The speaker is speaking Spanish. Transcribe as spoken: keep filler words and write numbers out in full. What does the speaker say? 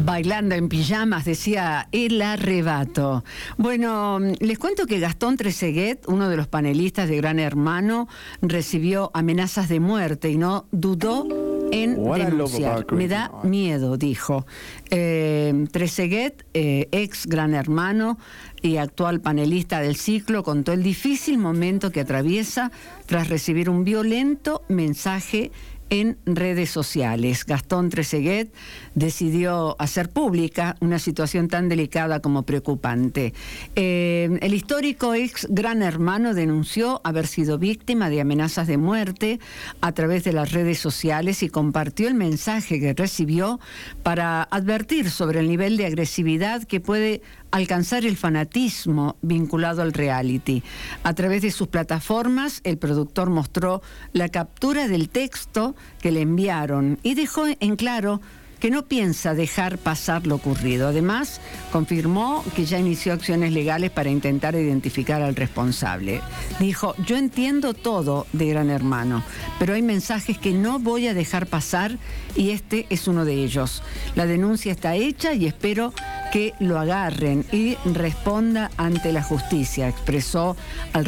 Bailando en pijamas, decía El Arrebato. Bueno, les cuento que Gastón Trezeguet, uno de los panelistas de Gran Hermano, recibió amenazas de muerte y no dudó en denunciar. Me da miedo, dijo. Eh, Trezeguet, eh, ex Gran Hermano y actual panelista del ciclo, contó el difícil momento que atraviesa tras recibir un violento mensaje en redes sociales. Gastón Trezeguet decidió hacer pública una situación tan delicada como preocupante. Eh, el histórico ex Gran Hermano denunció haber sido víctima de amenazas de muerte a través de las redes sociales y compartió el mensaje que recibió para advertir sobre el nivel de agresividad que puede alcanzar el fanatismo vinculado al reality. A través de sus plataformas, el productor mostró la captura del texto que le enviaron y dejó en claro que no piensa dejar pasar lo ocurrido. Además, confirmó que ya inició acciones legales para intentar identificar al responsable. Dijo: yo entiendo todo de Gran Hermano, pero hay mensajes que no voy a dejar pasar y este es uno de ellos. La denuncia está hecha y espero que lo agarren y responda ante la justicia, expresó al